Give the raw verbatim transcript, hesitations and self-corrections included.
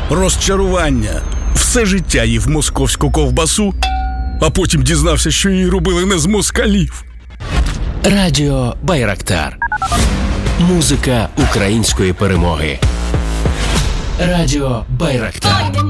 розчарування. Все життя їв московську ковбасу, а потім дізнався, що її робили не з москалів. Радіо Байрактар. Музика української перемоги. Радіо Байрактар.